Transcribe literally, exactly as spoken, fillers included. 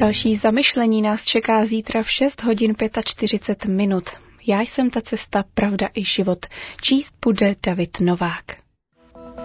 Další zamyšlení nás čeká zítra v šest hodin čtyřicet pět minut. Já jsem ta cesta, pravda i život. Číst bude David Novák.